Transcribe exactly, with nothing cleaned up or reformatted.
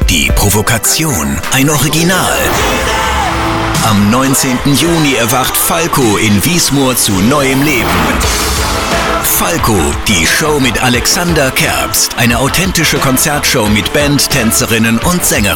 Die Provokation, ein Original. Am neunzehnten Juni erwacht Falco in Wiesmoor zu neuem Leben. Falco, die Show mit Alexander Kerbst. Eine authentische Konzertshow mit Band, Tänzerinnen und Sängerinnen.